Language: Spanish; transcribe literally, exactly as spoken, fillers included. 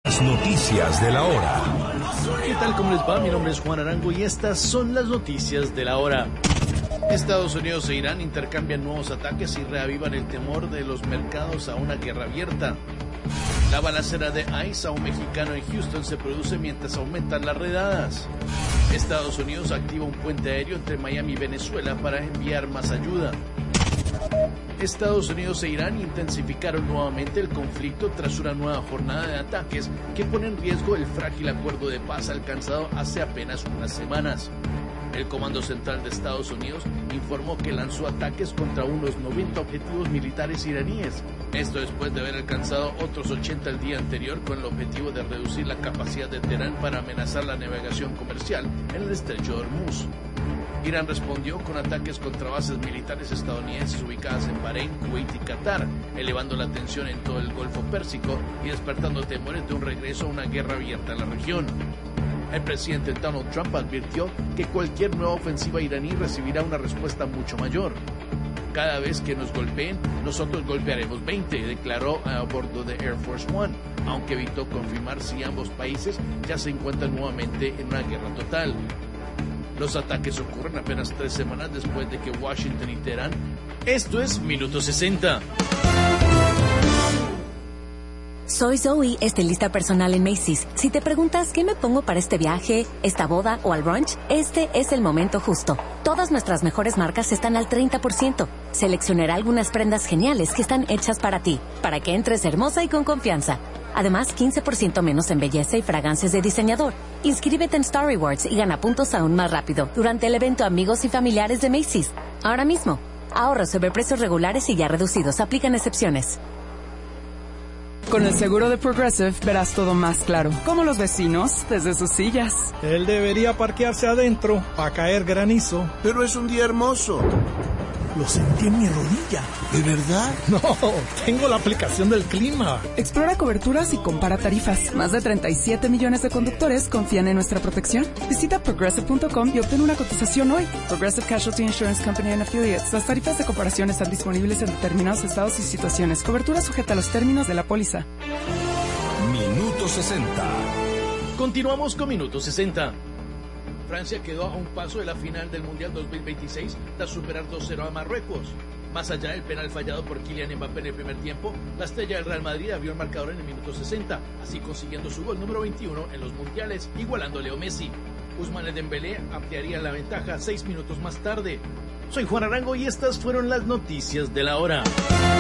Las noticias de la hora. ¿Qué tal? ¿Cómo les va? Mi nombre es Juan Arango y estas son las noticias de la hora. Estados Unidos e Irán intercambian nuevos ataques y reavivan el temor de los mercados a una guerra abierta. La balacera de ICE a un mexicano en Houston se produce mientras aumentan las redadas. Estados Unidos activa un puente aéreo entre Miami y Venezuela para enviar más ayuda. Estados Unidos e Irán intensificaron nuevamente el conflicto tras una nueva jornada de ataques que pone en riesgo el frágil acuerdo de paz alcanzado hace apenas unas semanas. El Comando Central de Estados Unidos informó que lanzó ataques contra unos noventa objetivos militares iraníes. Esto después de haber alcanzado otros ochenta el día anterior con el objetivo de reducir la capacidad de Teherán para amenazar la navegación comercial en el estrecho de Hormuz. Irán respondió con ataques contra bases militares estadounidenses ubicadas en Bahrein, Kuwait y Qatar, elevando la tensión en todo el Golfo Pérsico y despertando temores de un regreso a una guerra abierta en la región. El presidente Donald Trump advirtió que cualquier nueva ofensiva iraní recibirá una respuesta mucho mayor. Cada vez que nos golpeen, nosotros golpearemos veinte, declaró a bordo de Air Force One, aunque evitó confirmar si ambos países ya se encuentran nuevamente en una guerra total. Los ataques ocurren apenas tres semanas después de que Washington y Teherán... Esto es Minuto sesenta. Soy Zoe, estilista personal en Macy's. Si te preguntas qué me pongo para este viaje, esta boda o al brunch, este es el momento justo. Todas nuestras mejores marcas están al treinta por ciento. Seleccionaré algunas prendas geniales que están hechas para ti, para que entres hermosa y con confianza. Además, quince por ciento menos en belleza y fragancias de diseñador. Inscríbete en Star Rewards y gana puntos aún más rápido durante el evento Amigos y Familiares de Macy's. Ahora mismo, ahorra sobre precios regulares y ya reducidos. Aplican excepciones. Con el seguro de Progressive verás todo más claro, como los vecinos desde sus sillas. Él debería parquearse adentro para caer granizo. Pero es un día hermoso. Lo sentí en mi rodilla. ¿De verdad? No, tengo la aplicación del clima. Explora coberturas y compara tarifas. Más de treinta y siete millones de conductores confían en nuestra protección. Visita progressive punto com y obtén una cotización hoy. Progressive Casualty Insurance Company and Affiliates. Las tarifas de comparación están disponibles en determinados estados y situaciones. Cobertura sujeta a los términos de la póliza. Minuto sesenta. Continuamos con Minuto sesenta. Francia quedó a un paso de la final del Mundial dos mil veintiséis tras superar dos cero a Marruecos. Más allá del penal fallado por Kylian Mbappé en el primer tiempo, la estrella del Real Madrid abrió el marcador en el minuto sesenta, así consiguiendo su gol número veintiuno en los mundiales, igualando a Leo Messi. Ousmane Dembélé ampliaría la ventaja seis minutos más tarde. Soy Juan Arango y estas fueron las noticias de la hora.